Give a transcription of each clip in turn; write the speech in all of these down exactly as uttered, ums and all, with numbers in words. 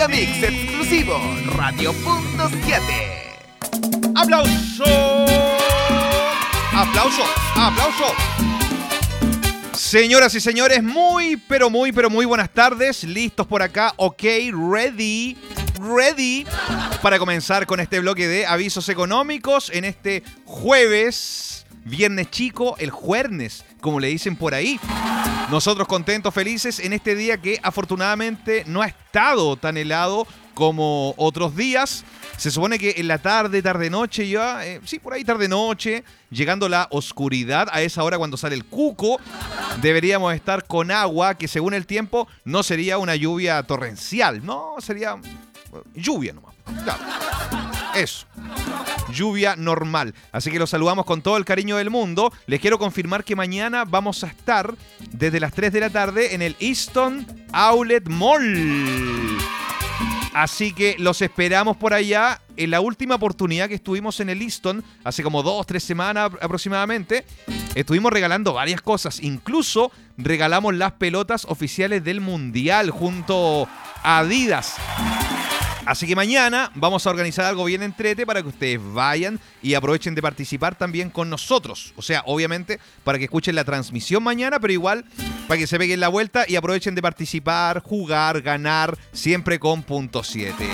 Megamix exclusivo Radio punto siete. ¡Aplauso! ¡Aplauso! ¡Aplauso! Señoras y señores, muy, pero muy, pero muy buenas tardes. Listos por acá, ok, ready, ready para comenzar con este bloque de avisos económicos en este jueves, viernes chico, el juernes, como le dicen por ahí. Nosotros contentos, felices en este día que afortunadamente no ha estado tan helado como otros días. Se supone que en la tarde, tarde-noche ya, eh, sí, por ahí tarde-noche, llegando la oscuridad, a esa hora cuando sale el cuco, deberíamos estar con agua, que según el tiempo no sería una lluvia torrencial, no, sería lluvia nomás. Claro, eso. Lluvia normal. Así que los saludamos con todo el cariño del mundo. Les quiero confirmar que mañana vamos a estar desde las tres de la tarde en el Easton Outlet Mall. Así que los esperamos por allá. En la última oportunidad que estuvimos en el Easton, hace como dos, tres semanas aproximadamente, estuvimos regalando varias cosas. Incluso regalamos las pelotas oficiales del Mundial junto a Adidas. Así que mañana vamos a organizar algo bien entrete para que ustedes vayan y aprovechen de participar también con nosotros. O sea, obviamente para que escuchen la transmisión mañana, pero igual para que se peguen la vuelta y aprovechen de participar, jugar, ganar, siempre con punto siete.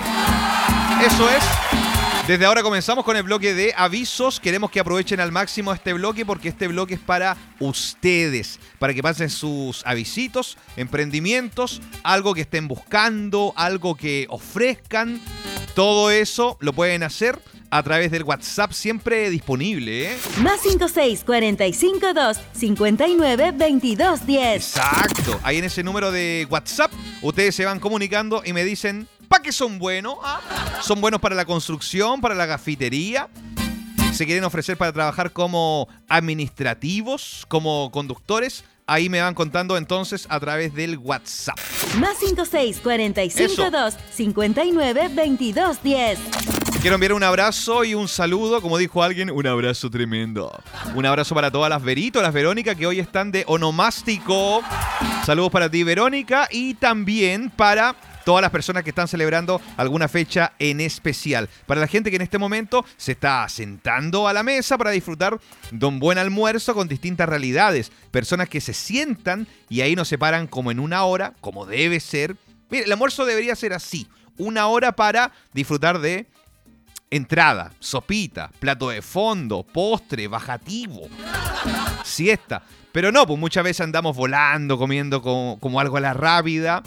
Eso es. Desde ahora comenzamos con el bloque de avisos. Queremos que aprovechen al máximo este bloque porque este bloque es para ustedes, para que pasen sus avisitos, emprendimientos, algo que estén buscando, algo que ofrezcan. Todo eso lo pueden hacer a través del WhatsApp siempre disponible, ¿eh? Más cinco seis cuatro cinco dos cinco nueve veintidós diez. Exacto. Ahí en ese número de WhatsApp ustedes se van comunicando y me dicen ¿para qué son buenos? ¿Ah? Son buenos para la construcción, para la gafitería. Se quieren ofrecer para trabajar como administrativos, como conductores. Ahí me van contando entonces a través del WhatsApp. Más cinco seis cuatro cinco dos cinco nueve veintidós diez. Quiero enviar un abrazo y un saludo, como dijo alguien, un abrazo tremendo. Un abrazo para todas las Verito, las Verónica, que hoy están de onomástico. Saludos para ti, Verónica, y también para todas las personas que están celebrando alguna fecha en especial. Para la gente que en este momento se está sentando a la mesa para disfrutar de un buen almuerzo con distintas realidades. Personas que se sientan y ahí nos separan como en una hora, como debe ser. Mire, el almuerzo debería ser así. Una hora para disfrutar de entrada, sopita, plato de fondo, postre, bajativo, siesta. Pero no, pues muchas veces andamos volando, comiendo como, como algo a la rápida.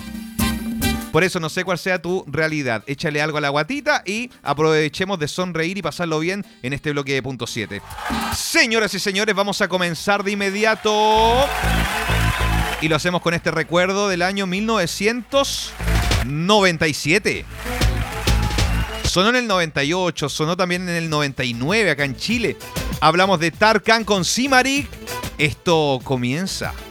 Por eso no sé cuál sea tu realidad. Échale algo a la guatita y aprovechemos de sonreír y pasarlo bien en este bloque de punto siete. Señoras y señores, vamos a comenzar de inmediato. Y lo hacemos con este recuerdo del año mil novecientos noventa y siete. Sonó en el noventa y ocho, sonó también en el noventa y nueve acá en Chile. Hablamos de Tarkan con Simarik. Esto comienza.